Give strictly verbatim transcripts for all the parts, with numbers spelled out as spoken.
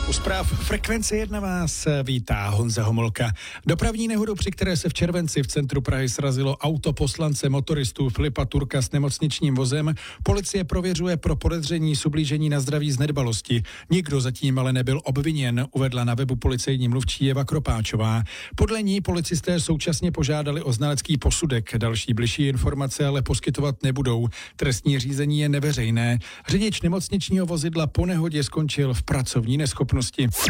U zpráv Frekvence jedna vás vítá Honza Homolka. Dopravní nehodu, při které se v červenci v centru Prahy srazilo auto poslance motoristů Filipa Turka s nemocničním vozem, policie prověřuje pro podezření z ublížení na zdraví z nedbalosti. Nikdo zatím ale nebyl obviněn, uvedla na webu policejní mluvčí Eva Kropáčová. Podle ní policisté současně požádali o znalecký posudek. Další bližší informace ale poskytovat nebudou. Trestní řízení je neveřejné. Řidič nemocničního vozidla po nehodě skončil v pracovní neschopnosti.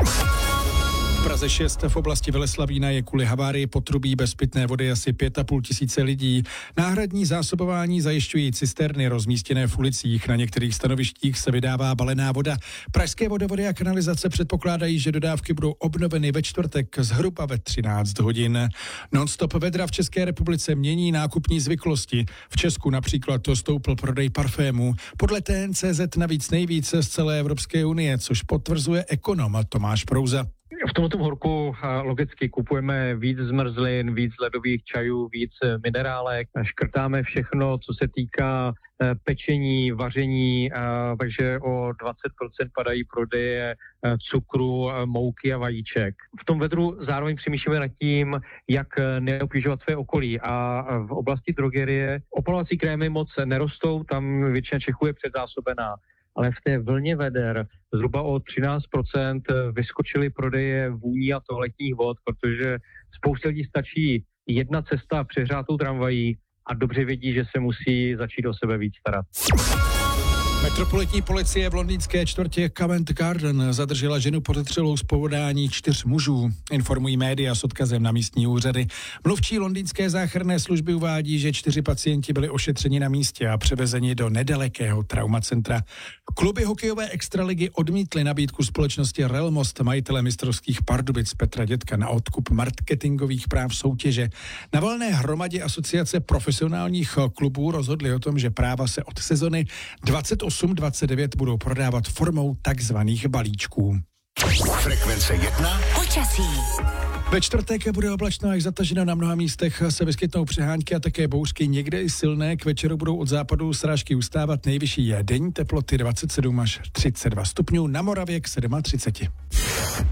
V Praze šest v oblasti Veleslavína je kvůli havárii potrubí bez pitné vody asi pět a půl tisíce lidí. Náhradní zásobování zajišťují cisterny rozmístěné v ulicích. Na některých stanovištích se vydává balená voda. Pražské vodovody a kanalizace předpokládají, že dodávky budou obnoveny ve čtvrtek zhruba ve třináct hodin. Non-stop vedra v České republice mění nákupní zvyklosti. V Česku například to stoupl prodej parfémů. Podle T N C Z navíc nejvíce z celé Evropské unie, což potvrzuje ekonom Tomáš Prouza. V tomto horku logicky kupujeme víc zmrzlin, víc ledových čajů, víc minerálek, škrtáme všechno, co se týká pečení, vaření, takže o dvacet procent padají prodeje cukru, mouky a vajíček. V tom vedru zároveň přemýšlíme nad tím, jak neobtěžovat své okolí, a v oblasti drogerie opalovací krémy moc nerostou, tam většina Čechů je předzásobená. Ale v té vlně veder zhruba o třináct procent vyskočily prodeje vůní a toaletních vod, protože spousta lidí stačí jedna cesta přehřátou tramvají a dobře vědí, že se musí začít o sebe víc starat. Metropolitní policie v londýnské čtvrtě Covent Garden zadržela ženu podezřelou z pohrdání čtyř mužů. Informují média s odkazem na místní úřady. Mluvčí londýnské záchranné služby uvádí, že čtyři pacienti byli ošetřeni na místě a převezeni do nedalekého traumacentra. Kluby hokejové extraligy odmítly nabídku společnosti Real Most, majitele mistrovských Pardubic Petra Dětka, na odkup marketingových práv soutěže. Na valné hromadě asociace profesionálních klubů rozhodli o tom, že práva se od sezony dvacet osm dvacet devět budou prodávat formou takzvaných balíčků. Frekvence jedna. Počasí. Ve čtvrtek bude oblačno až zataženo, na mnoha místech se vyskytnou přehánky a také bouřky, někde i silné. K večeru budou od západu srážky ustávat, nejvyšší je denní teploty dvacet sedm až třicet dva stupňů, na Moravě k třiceti sedmi.